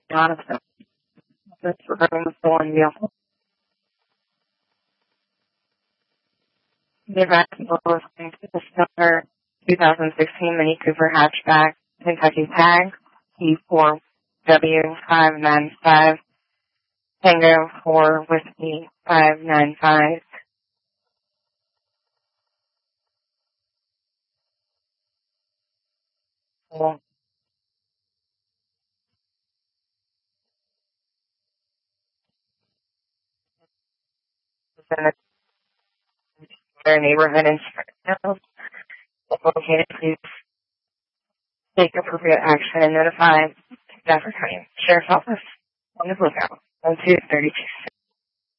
Jonathan. This is regarding the stolen vehicle. The event was listening to the Silver 2016 Mini Cooper hatchback Kentucky tag T4W595 Tango 4 Whiskey 595. In their neighborhood in Springfield. If located, please take appropriate action and notify Stafford County Sheriff's Office on the lookout on 232.